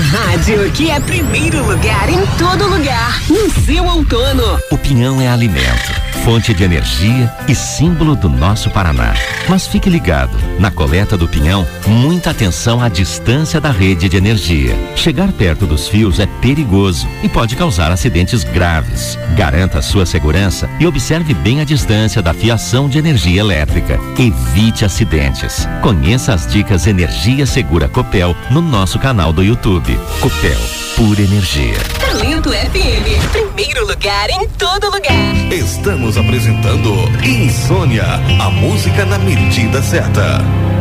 rádio que é primeiro lugar em todo lugar, no seu outono. O pinhão é alimento, fonte de energia e símbolo do nosso Paraná. Mas fique ligado, na coleta do pinhão, muita atenção à distância da rede de energia. Chegar perto dos fios é perigoso e pode causar acidentes graves. Garanta a sua segurança e observe bem a distância da fiação de energia elétrica. Evite acidentes. Conheça as dicas Energia Segura Copel no nosso canal do YouTube. Copel, pura energia. Talento FM, primeiro lugar em todo lugar. Estamos apresentando Insônia, a música na medida certa.